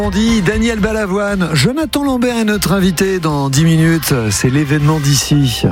On dit Daniel Balavoine, Jonathan Lambert est notre invité dans 10 minutes. C'est l'événement d'ici.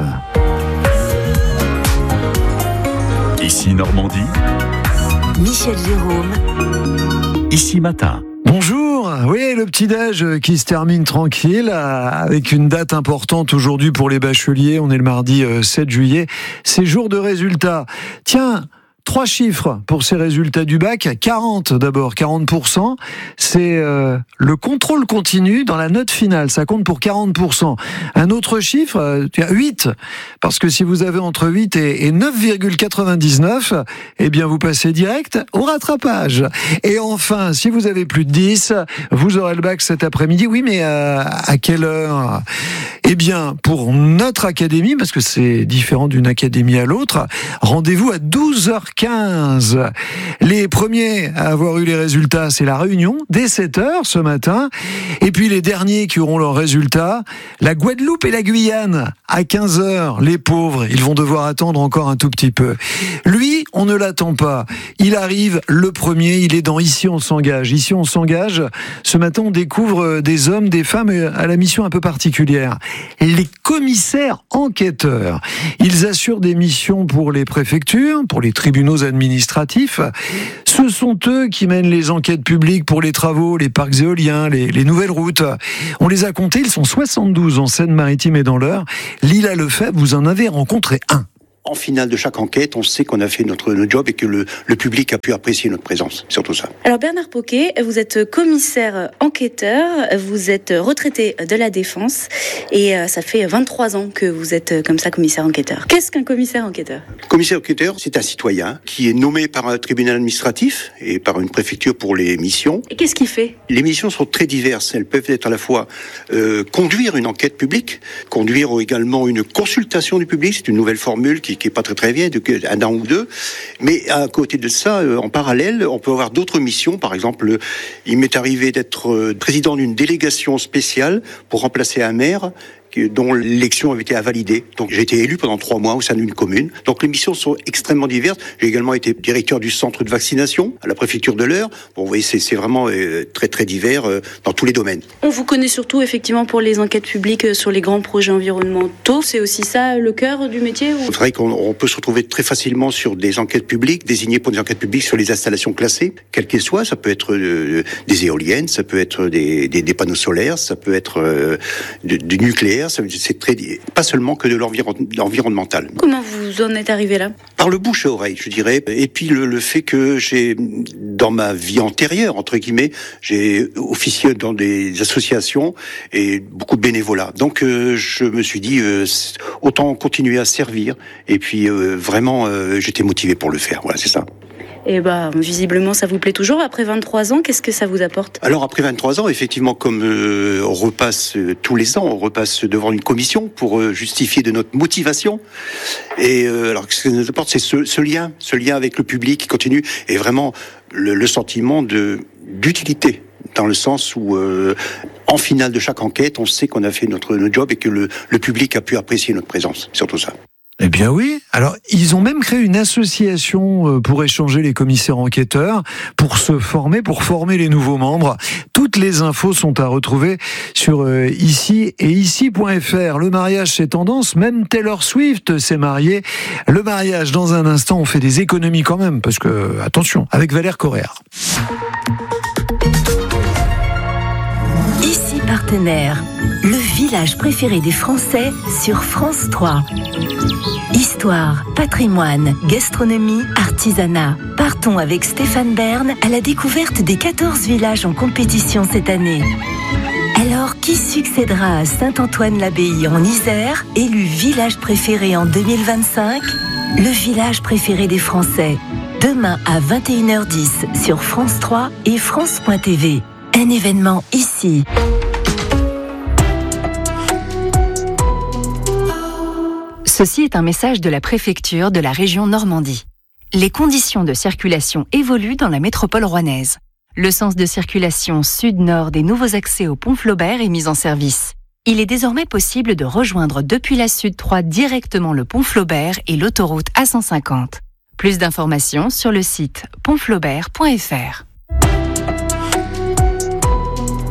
Ici Normandie. Michel Jérôme. Ici Matin. Bonjour, oui, le petit-déj qui se termine tranquille avec une date importante aujourd'hui pour les bacheliers. On est le mardi 7 juillet, c'est jour de résultats. Tiens, 3 chiffres pour ces résultats du bac. 40 d'abord, 40%. C'est le contrôle continu dans la note finale. Ça compte pour 40%. Un autre chiffre, 8. Parce que si vous avez entre 8 et 9,99, eh bien vous passez direct au rattrapage. Et enfin, si vous avez plus de 10, vous aurez le bac cet après-midi. Oui, mais à quelle heure ? Eh bien, pour notre académie, parce que c'est différent d'une académie à l'autre, rendez-vous à 12h15. Les premiers à avoir eu les résultats, c'est la Réunion, dès 7h ce matin. Et puis les derniers qui auront leurs résultats, la Guadeloupe et la Guyane, à 15h. Les pauvres, ils vont devoir attendre encore un tout petit peu. Lui, on ne l'attend pas. Il arrive le premier, il est dans Ici on s'engage. Ici on s'engage. Ce matin, on découvre des hommes, des femmes à la mission un peu particulière. Les commissaires enquêteurs. Ils assurent des missions pour les préfectures, pour les tribunaux administratifs. Ce sont eux qui mènent les enquêtes publiques pour les travaux, les parcs éoliens, les nouvelles routes. On les a comptés, ils sont 72 en Seine-Maritime et dans l'Eure. Lila Lefebvre, vous en avez rencontré un. En finale de chaque enquête, on sait qu'on a fait notre job et que le public a pu apprécier notre présence. C'est surtout ça. Alors Bernard Poquet, vous êtes commissaire enquêteur, vous êtes retraité de la Défense et ça fait 23 ans que vous êtes comme ça commissaire enquêteur. Qu'est-ce qu'un commissaire enquêteur ? Commissaire enquêteur, c'est un citoyen qui est nommé par un tribunal administratif et par une préfecture pour les missions. Et qu'est-ce qu'il fait ? Les missions sont très diverses. Elles peuvent être à la fois conduire une enquête publique, conduire également une consultation du public. C'est une nouvelle formule qui est pas très vieille, un an ou deux. Mais à côté de ça, en parallèle, on peut avoir d'autres missions. Par exemple, il m'est arrivé d'être président d'une délégation spéciale pour remplacer un maire dont l'élection avait été invalidée. Donc j'ai été élu pendant 3 mois au sein d'une commune. Donc les missions sont extrêmement diverses. J'ai également été directeur du centre de vaccination à la préfecture de l'Eure. Bon, vous voyez, c'est vraiment très très divers dans tous les domaines. On vous connaît surtout effectivement pour les enquêtes publiques sur les grands projets environnementaux. C'est aussi ça le cœur du métier ou... C'est vrai qu'on peut se retrouver très facilement sur des enquêtes publiques, désignées pour des enquêtes publiques sur les installations classées, quelles qu'elles soient. Ça peut être des éoliennes, ça peut être des panneaux solaires, ça peut être du nucléaire. C'est pas seulement que de l'environnemental. Comment vous en êtes arrivé là ? Par le bouche à oreille, je dirais. Et puis le fait que j'ai, dans ma vie antérieure, entre guillemets, j'ai officié dans des associations et beaucoup de bénévolat. Donc je me suis dit, autant continuer à servir. Et puis vraiment, j'étais motivé pour le faire. Voilà, c'est ça. Et visiblement, ça vous plaît toujours. Après 23 ans, qu'est-ce que ça vous apporte ? Alors, après 23 ans, effectivement, comme on repasse tous les ans, on repasse devant une commission pour justifier de notre motivation. Et alors, ce que ça nous apporte, c'est ce lien avec le public qui continue, et vraiment le sentiment d'utilité, dans le sens où, en finale de chaque enquête, on sait qu'on a fait notre job et que le public a pu apprécier notre présence. C'est surtout ça. Eh bien oui. Alors, ils ont même créé une association pour échanger les commissaires enquêteurs, pour former les nouveaux membres. Toutes les infos sont à retrouver sur ici et ici.fr. Le mariage, c'est tendance. Même Taylor Swift s'est mariée. Le mariage, dans un instant, on fait des économies quand même, parce que, attention, avec Valère Correa. Ici Partenaire, le village préféré des Français sur France 3. Histoire, patrimoine, gastronomie, artisanat. Partons avec Stéphane Bern à la découverte des 14 villages en compétition cette année. Alors, qui succédera à Saint-Antoine-l'Abbaye en Isère, élu village préféré en 2025 ? Le village préféré des Français. Demain à 21h10 sur France 3 et France.tv. Un événement ici. Ceci est un message de la préfecture de la région Normandie. Les conditions de circulation évoluent dans la métropole rouennaise. Le sens de circulation sud-nord des nouveaux accès au pont Flaubert est mis en service. Il est désormais possible de rejoindre depuis la Sud 3 directement le pont Flaubert et l'autoroute A150. Plus d'informations sur le site pontflaubert.fr.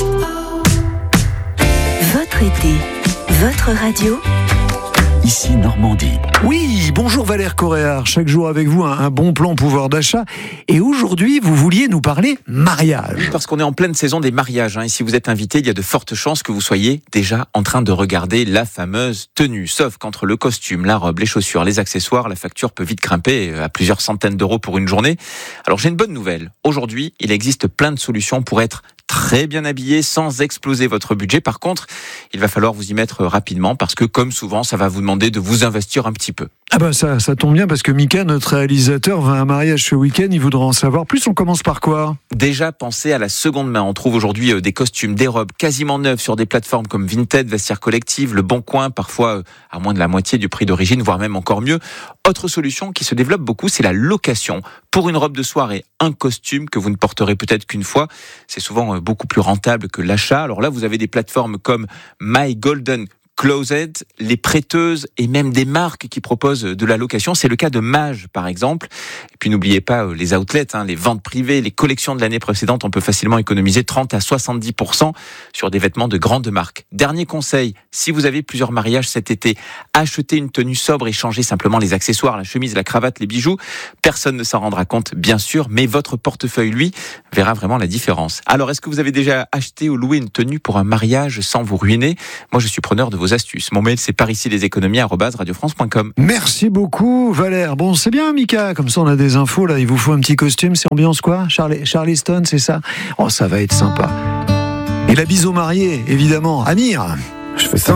votre radio. Ici Normandie. Oui, bonjour Valère Coréard, chaque jour avec vous un bon plan pouvoir d'achat. Et aujourd'hui, vous vouliez nous parler mariage. Oui, parce qu'on est en pleine saison des mariages. Et si vous êtes invité, il y a de fortes chances que vous soyez déjà en train de regarder la fameuse tenue. Sauf qu'entre le costume, la robe, les chaussures, les accessoires, la facture peut vite grimper à plusieurs centaines d'euros pour une journée. Alors j'ai une bonne nouvelle. Aujourd'hui, il existe plein de solutions pour être très bien habillé sans exploser votre budget. Par contre, il va falloir vous y mettre rapidement parce que, comme souvent, ça va vous demander de vous investir un petit peu. Ah ben ça tombe bien parce que Mika, notre réalisateur, va à un mariage ce week-end, il voudra en savoir plus. On commence par quoi ? Déjà, pensez à la seconde main. On trouve aujourd'hui des costumes, des robes quasiment neuves sur des plateformes comme Vinted, Vestiaire Collective, Le Bon Coin, parfois à moins de la moitié du prix d'origine, voire même encore mieux. Autre solution qui se développe beaucoup, c'est la location. Pour une robe de soirée, un costume que vous ne porterez peut-être qu'une fois, c'est souvent beaucoup plus rentable que l'achat. Alors là, vous avez des plateformes comme My Golden Closet, les prêteuses et même des marques qui proposent de la location. C'est le cas de Mage, par exemple. Et puis n'oubliez pas les outlets, les ventes privées, les collections de l'année précédente. On peut facilement économiser 30 à 70% sur des vêtements de grandes marques. Dernier conseil, si vous avez plusieurs mariages cet été, achetez une tenue sobre et changez simplement les accessoires, la chemise, la cravate, les bijoux. Personne ne s'en rendra compte, bien sûr, mais votre portefeuille, lui, verra vraiment la différence. Alors, est-ce que vous avez déjà acheté ou loué une tenue pour un mariage sans vous ruiner ? Moi, je suis preneur de vos astuces. Mon mail, c'est paricileséconomies@radiofrance.com. Merci beaucoup Valère. Bon, c'est bien Mika, comme ça on a des infos là. Il vous faut un petit costume, c'est ambiance quoi ? Charleston, c'est ça ? Oh, ça va être sympa. Et la bise aux mariés, évidemment. Amir. Je fais ça.